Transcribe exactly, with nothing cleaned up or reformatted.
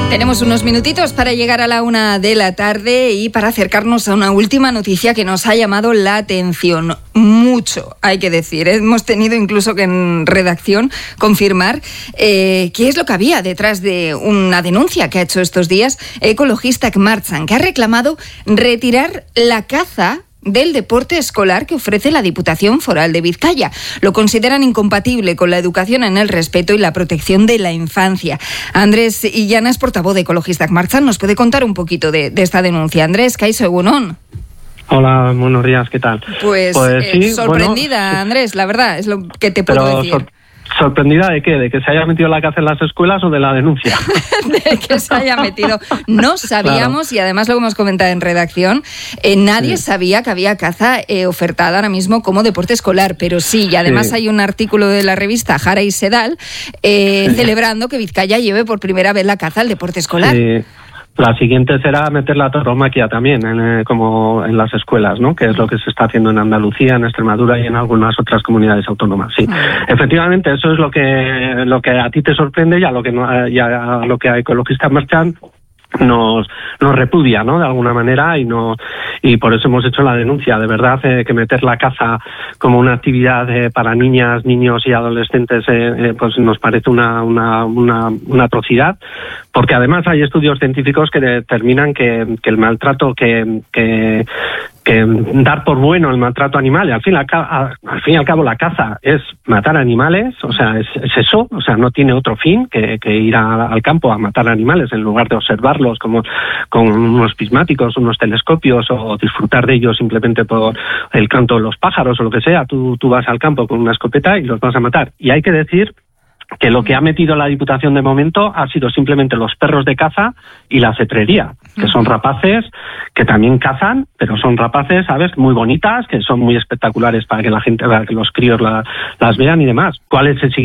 Tenemos unos minutitos para llegar a la una de la tarde y para acercarnos a una última noticia que nos ha llamado la atención mucho, hay que decir. Hemos tenido incluso que en redacción confirmar eh, qué es lo que había detrás de una denuncia que ha hecho estos días Ekologistak Martxan, que ha reclamado retirar la caza del deporte escolar que ofrece la Diputación Foral de Vizcaya. Lo consideran incompatible con la educación en el respeto y la protección de la infancia. Andrés Illana es portavoz de Ekologistak Martxan. ¿Nos puede contar un poquito de, de esta denuncia? Andrés, kaixo egunon. Hola, buenos días, ¿qué tal? Pues, pues eh, sí, sorprendida, bueno, Andrés, la verdad, es lo que te puedo decir. Sor- ¿Sorprendida de qué? ¿De que se haya metido la caza en las escuelas o de la denuncia? De que se haya metido. No sabíamos, claro. Y además lo hemos comentado en redacción, eh, nadie sí. sabía que había caza eh, ofertada ahora mismo como deporte escolar, pero sí, y además sí. hay un artículo de la revista Jara y Sedal eh, sí. celebrando que Vizcaya lleve por primera vez la caza al deporte escolar. Sí. La siguiente será meter la tauromaquia también, en, eh, como en las escuelas, ¿no? Que es lo que se está haciendo en Andalucía, en Extremadura y en algunas otras comunidades autónomas. Sí, efectivamente, eso es lo que lo que a ti te sorprende y a lo que no, y a lo que a Ekologistak Martxan nos nos repudia, ¿no? De alguna manera, y no y por eso hemos hecho la denuncia. De verdad eh, que meter la caza como una actividad eh, para niñas, niños y adolescentes eh, eh, pues nos parece una una una una atrocidad, porque además hay estudios científicos que determinan que, que el maltrato que que que dar por bueno el maltrato animal, y al fin, al, al fin y al cabo la caza es matar animales, o sea, es, es eso, o sea, no tiene otro fin que, que ir a, al campo a matar animales en lugar de observarlos como con unos prismáticos, unos telescopios, o disfrutar de ellos simplemente por el canto de los pájaros o lo que sea. Tú, tú vas al campo con una escopeta y los vas a matar. Y hay que decir que lo que ha metido la Diputación de momento ha sido simplemente los perros de caza y la cetrería, que son rapaces que también cazan, pero son rapaces, ¿sabes?, muy bonitas, que son muy espectaculares para que la gente, para que los críos la, las vean y demás. ¿Cuál es el siguiente?